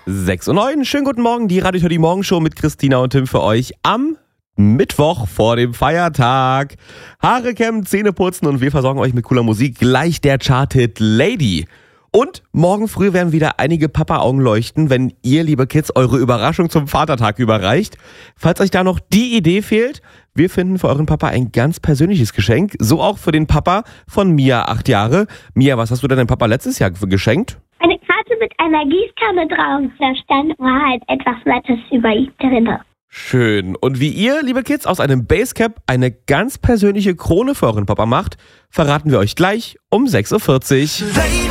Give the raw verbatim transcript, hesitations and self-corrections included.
sechs Uhr neun, schönen guten Morgen, die Radio Toddy Morgenshow mit Christina und Tim für euch am Mittwoch vor dem Feiertag. Haare kämmen, Zähne putzen und wir versorgen euch mit cooler Musik. Gleich der Chart-Hit Lady. Und morgen früh werden wieder einige Papa-Augen leuchten, wenn ihr, liebe Kids, eure Überraschung zum Vatertag überreicht. Falls euch da noch die Idee fehlt, wir finden für euren Papa ein ganz persönliches Geschenk. So auch für den Papa von Mia, acht Jahre. Mia, was hast du denn deinem Papa letztes Jahr geschenkt? Eine Karte mit einer Gießkanne drauf. Da stand war halt etwas Nettes über ihn drin. Schön. Und wie ihr, liebe Kids, aus einem Basecap eine ganz persönliche Krone für euren Papa macht, verraten wir euch gleich um sechs Uhr vierzig.